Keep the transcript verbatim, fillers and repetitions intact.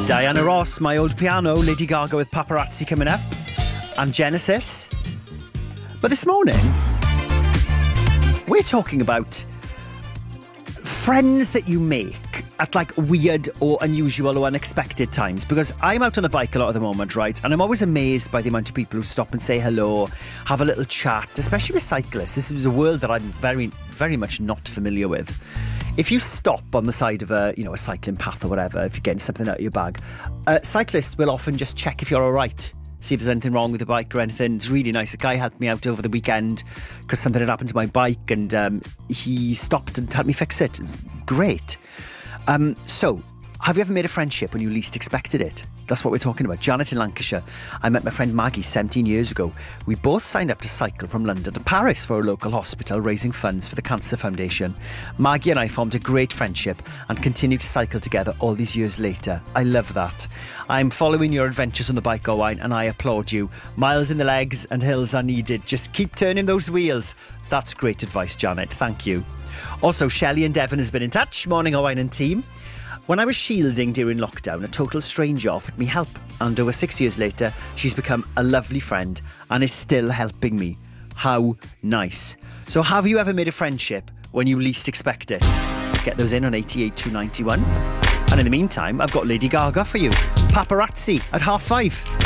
Diana Ross, My Old Piano, Lady Gaga with Paparazzi coming up, and Genesis. But this morning, we're talking about friends that you make at like weird or unusual or unexpected times, because I'm out on the bike a lot at the moment, right? And I'm always amazed by the amount of people who stop and say hello, have a little chat, especially with cyclists. This is a world that I'm very, very much not familiar with. If you stop on the side of a, you know, a cycling path or whatever, if you're getting something out of your bag, uh, cyclists will often just check if you're all right. See if there's anything wrong with the bike or anything. It's really nice. A guy helped me out over the weekend because something had happened to my bike, and um, he stopped and helped me fix it. It was great. Um, so, have you ever made a friendship when you least expected it? That's what we're talking about. Janet in Lancashire. I met my friend Maggie seventeen years ago. We both signed up to cycle from London to Paris for a local hospital, raising funds for the Cancer Foundation. Maggie and I formed a great friendship and continue to cycle together all these years later. I love that. I'm following your adventures on the bike, Owain, and I applaud you. Miles in the legs and hills are needed. Just keep turning those wheels. That's great advice, Janet. Thank you. Also, Shelley and Devon has been in touch. Morning, Owain and team. When I was shielding during lockdown, a total stranger offered me help, and over six years later, she's become a lovely friend and is still helping me. How nice. So have you ever made a friendship when you least expect it? Let's get those in on eighty-eight two ninety-one. And in the meantime, I've got Lady Gaga for you. Paparazzi at half five.